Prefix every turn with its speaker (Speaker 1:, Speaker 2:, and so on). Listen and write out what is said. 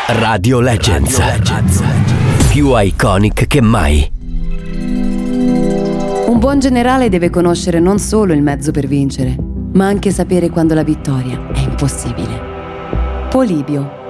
Speaker 1: Radio Legends. Più iconic che mai.
Speaker 2: Un buon generale deve conoscere non solo il mezzo per vincere, ma anche sapere quando la vittoria è impossibile. Polibio,